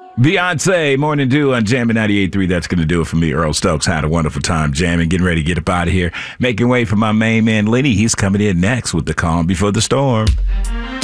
Beyonce, Morning Dew on Jamming 98.3. That's going to do it for me. Earl Stokes had a wonderful time jamming, getting ready to get up out of here. Making way for my main man, Lenny. He's coming in next with the calm before the storm.